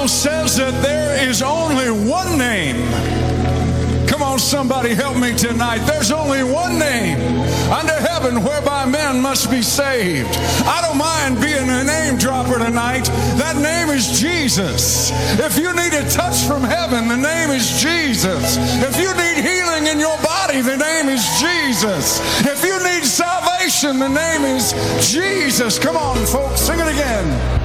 Bible says that there is only one name. Come on, somebody help me tonight. There's only one name under heaven whereby men must be saved. I don't mind being a name dropper tonight. That name is Jesus. If you need a touch from heaven, the name is Jesus. If you need healing in your body, the name is Jesus. If you need salvation, the name is Jesus. Come on, folks, sing it again.